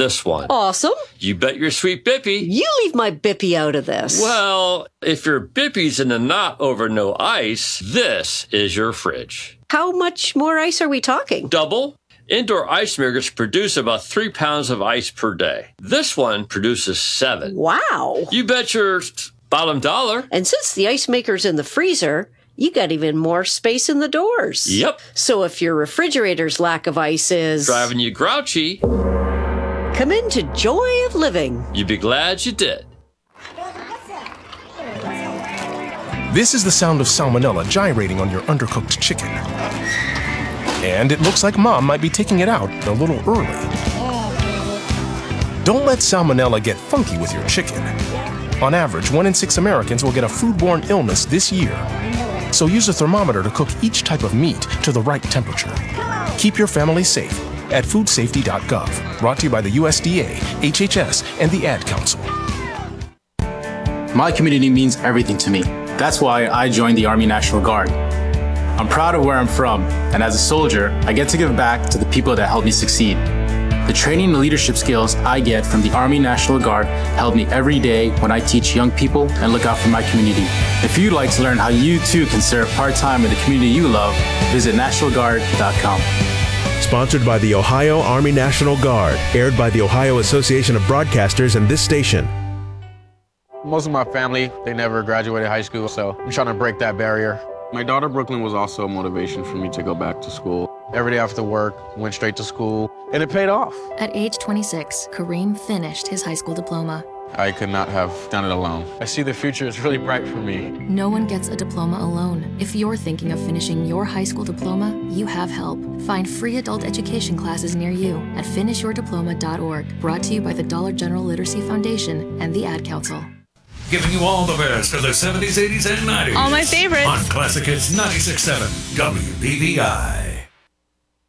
this one. Awesome. You bet your sweet Bippy. You leave my Bippy out of this. Well, if your Bippy's in a knot over no ice, this is your fridge. How much more ice are we talking? Double. Indoor ice makers produce about 3 pounds of ice per day. This one produces 7. Wow. You bet your bottom dollar. And since the ice maker's in the freezer, you got even more space in the doors. Yep. So if your refrigerator's lack of ice is driving you grouchy, come into Joy of Living. You'd be glad you did. This is the sound of salmonella gyrating on your undercooked chicken. And it looks like Mom might be taking it out a little early. Don't let salmonella get funky with your chicken. On average, 1 in 6 Americans will get a foodborne illness this year. So use a thermometer to cook each type of meat to the right temperature. Keep your family safe at foodsafety.gov. Brought to you by the USDA, HHS, and the Ad Council. My community means everything to me. That's why I joined the Army National Guard. I'm proud of where I'm from, and as a soldier, I get to give back to the people that helped me succeed. The training and leadership skills I get from the Army National Guard help me every day when I teach young people and look out for my community. If you'd like to learn how you too can serve part-time in the community you love, visit nationalguard.com. Sponsored by the Ohio Army National Guard, aired by the Ohio Association of Broadcasters and this station. Most of my family, they never graduated high school, so I'm trying to break that barrier. My daughter, Brooklyn, was also a motivation for me to go back to school. Every day after work, went straight to school, and it paid off. At age 26, Kareem finished his high school diploma. I could not have done it alone. I see the future is really bright for me. No one gets a diploma alone. If you're thinking of finishing your high school diploma, you have help. Find free adult education classes near you at finishyourdiploma.org. Brought to you by the Dollar General Literacy Foundation and the Ad Council. Giving you all the best of the 70s, 80s, and 90s. All my favorites. On Classic Hits 96.7 WBVI.